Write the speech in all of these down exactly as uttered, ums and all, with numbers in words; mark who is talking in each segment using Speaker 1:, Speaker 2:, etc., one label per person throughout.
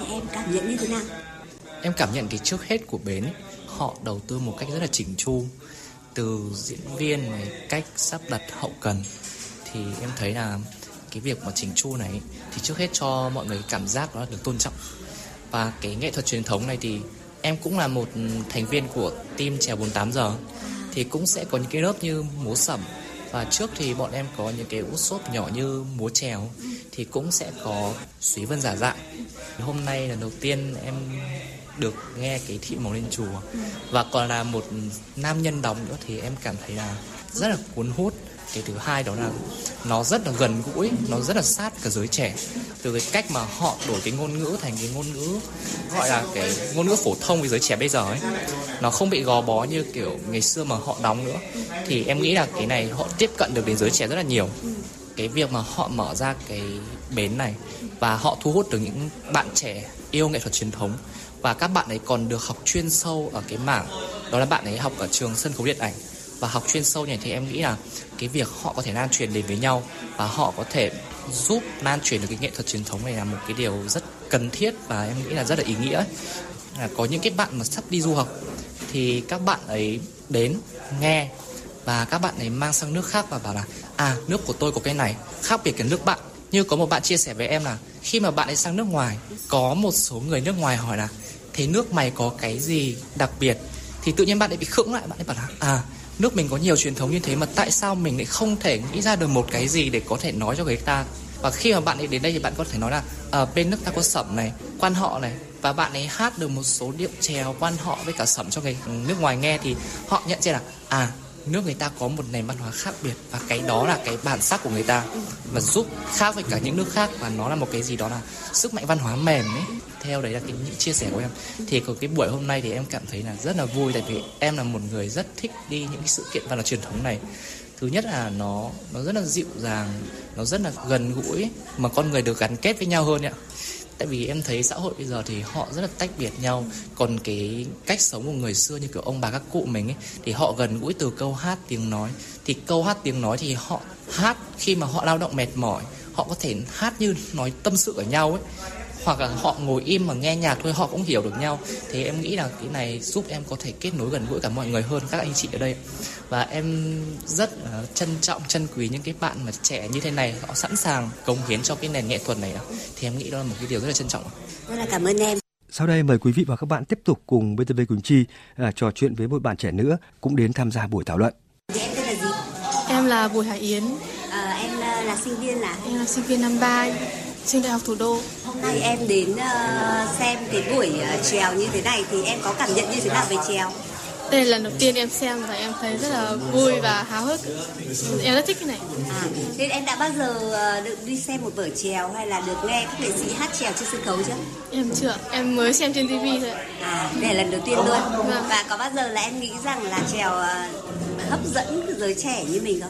Speaker 1: thì em cảm nhận như thế nào?
Speaker 2: Em cảm nhận thì trước hết của bến họ đầu tư một cách rất là chỉnh chu, từ diễn viên này, cách sắp đặt hậu cần, thì em thấy là cái việc mà chỉnh chu này thì trước hết cho mọi người cảm giác đó là được tôn trọng. Và cái nghệ thuật truyền thống này thì em cũng là một thành viên của team chèo bốn mươi tám giờ, thì cũng sẽ có những cái lớp như múa sẩm, và trước thì bọn em có những cái workshop nhỏ như múa chèo, thì cũng sẽ có Súy Vân giả dạng. Hôm nay là đầu tiên em được nghe cái Thị Màu Lên Chùa, và còn là một nam nhân đóng nữa, thì em cảm thấy là rất là cuốn hút. Cái thứ hai đó là nó rất là gần gũi, nó rất là sát cả giới trẻ, từ cái cách mà họ đổi cái ngôn ngữ thành cái ngôn ngữ gọi là cái ngôn ngữ phổ thông với giới trẻ bây giờ ấy, nó không bị gò bó như kiểu ngày xưa mà họ đóng nữa. Thì em nghĩ là cái này họ tiếp cận được đến giới trẻ rất là nhiều. Cái việc mà họ mở ra cái bến này và họ thu hút được những bạn trẻ yêu nghệ thuật truyền thống, và các bạn ấy còn được học chuyên sâu ở cái mảng đó là bạn ấy học ở trường sân khấu điện ảnh. Và học chuyên sâu này thì em nghĩ là cái việc họ có thể lan truyền đến với nhau, và họ có thể giúp lan truyền được cái nghệ thuật truyền thống này là một cái điều rất cần thiết, và em nghĩ là rất là ý nghĩa. Là có những cái bạn mà sắp đi du học thì các bạn ấy đến nghe, và các bạn ấy mang sang nước khác và bảo là à, nước của tôi có cái này khác biệt cái nước bạn. Như có một bạn chia sẻ với em là khi mà bạn ấy sang nước ngoài, có một số người nước ngoài hỏi là thế nước mày có cái gì đặc biệt, thì tự nhiên bạn ấy bị khựng lại. Bạn ấy bảo là à, nước mình có nhiều truyền thống như thế mà tại sao mình lại không thể nghĩ ra được một cái gì để có thể nói cho người ta. Và khi mà bạn ấy đến đây thì bạn có thể nói là à, bên nước ta có sẩm này, quan họ này, và bạn ấy hát được một số điệu chèo quan họ với cả sẩm cho người nước ngoài nghe, thì họ nhận ra là à, nước người ta có một nền văn hóa khác biệt, và cái đó là cái bản sắc của người ta, và giúp khác với cả những nước khác, và nó là một cái gì đó là sức mạnh văn hóa mềm ấy. Theo đấy là cái những chia sẻ của em. Thì có cái buổi hôm nay thì em cảm thấy là rất là vui, tại vì em là một người rất thích đi những cái sự kiện văn hóa truyền thống này. Thứ nhất là nó nó rất là dịu dàng, nó rất là gần gũi, mà con người được gắn kết với nhau hơn ạ. Tại vì em thấy xã hội bây giờ thì họ rất là tách biệt nhau. Còn cái cách sống của người xưa như kiểu ông bà các cụ mình ấy, thì họ gần gũi từ câu hát tiếng nói. Thì câu hát tiếng nói thì họ hát khi mà họ lao động mệt mỏi, họ có thể hát như nói tâm sự ở nhau ấy, hoặc là họ ngồi im mà nghe nhạc thôi họ cũng hiểu được nhau. Thì em nghĩ là cái này giúp em có thể kết nối gần gũi cả mọi người hơn, các anh chị ở đây. Và em rất uh, trân trọng, trân quý những cái bạn mà trẻ như thế này, họ sẵn sàng cống hiến cho cái nền nghệ thuật này. Thì em nghĩ đó là một cái điều rất là trân trọng.
Speaker 1: Rất là cảm ơn em.
Speaker 3: Sau đây mời quý vị và các bạn tiếp tục cùng bê tê vê Quỳnh Chi uh, trò chuyện với một bạn trẻ nữa cũng đến tham gia buổi thảo luận.
Speaker 1: Em tên là gì?
Speaker 4: Em là Bùi Hải Yến.
Speaker 1: À, em uh, là sinh viên à?
Speaker 4: Em là sinh viên năm ba trường Đại học Thủ đô.
Speaker 1: Hôm nay em đến uh, xem cái buổi uh, chèo như thế này thì em có cảm nhận như thế nào về chèo?
Speaker 4: Đây là lần đầu tiên em xem và em thấy rất là vui và háo hức. Em rất thích cái này.
Speaker 1: À, thế em đã bao giờ uh, được đi xem một vở chèo hay là được nghe các nghệ sĩ hát chèo trên sân khấu chưa?
Speaker 4: Em chưa, em mới xem trên ti vi thôi.
Speaker 1: À, đây là lần đầu tiên luôn.
Speaker 4: Vâng.
Speaker 1: Và có bao giờ là em nghĩ rằng là chèo uh, hấp dẫn giới trẻ như mình không?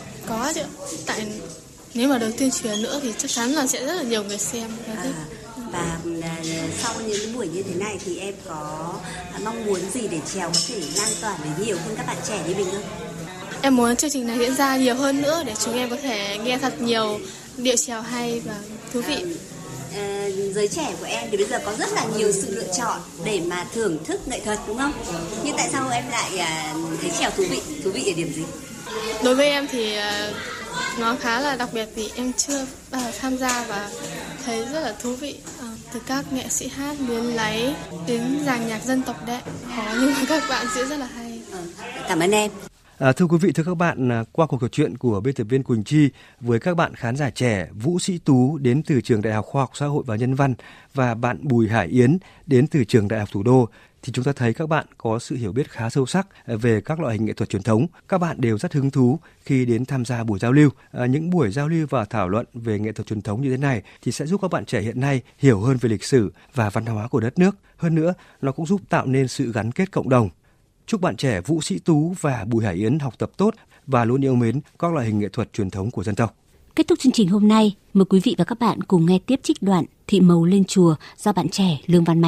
Speaker 4: Có chứ. Tại nếu mà được tuyên truyền nữa thì chắc chắn là sẽ rất là nhiều người xem và thích.
Speaker 1: À, và uh, sau những buổi như thế này thì em có uh, mong muốn gì để chèo có thể lan tỏa đến nhiều hơn các bạn trẻ như mình không?
Speaker 4: Em muốn chương trình này diễn ra nhiều hơn nữa để chúng em có thể nghe thật nhiều điệu chèo hay và thú vị.
Speaker 1: À, uh, giới trẻ của em thì bây giờ có rất là nhiều sự lựa chọn để mà thưởng thức nghệ thuật đúng không? Nhưng tại sao em lại uh, thấy chèo thú vị? Thú vị ở điểm gì?
Speaker 4: Đối với em thì uh, nó khá là đặc biệt vì em chưa bao giờ tham gia và thấy rất là thú vị. À, từ các nghệ sĩ hát luyến láy đến dàn nhạc dân tộc đấy, khó nhưng mà các bạn sẽ rất là hay.
Speaker 1: Ừ, cảm ơn em.
Speaker 3: À, thưa quý vị, thưa các bạn, qua cuộc trò chuyện của biên tập viên Quỳnh Chi với các bạn khán giả trẻ Vũ Sĩ Tú đến từ trường Đại học Khoa học Xã hội và Nhân văn và bạn Bùi Hải Yến đến từ trường Đại học Thủ đô, thì chúng ta thấy các bạn có sự hiểu biết khá sâu sắc về các loại hình nghệ thuật truyền thống. Các bạn đều rất hứng thú khi đến tham gia buổi giao lưu. À, những buổi giao lưu và thảo luận về nghệ thuật truyền thống như thế này thì sẽ giúp các bạn trẻ hiện nay hiểu hơn về lịch sử và văn hóa của đất nước. Hơn nữa, nó cũng giúp tạo nên sự gắn kết cộng đồng. Chúc bạn trẻ Vũ Sĩ Tú và Bùi Hải Yến học tập tốt và luôn yêu mến các loại hình nghệ thuật truyền thống của dân tộc.
Speaker 5: Kết thúc chương trình hôm nay, mời quý vị và các bạn cùng nghe tiếp trích đoạn Thị Màu Lên Chùa do bạn trẻ Lương Văn Mạnh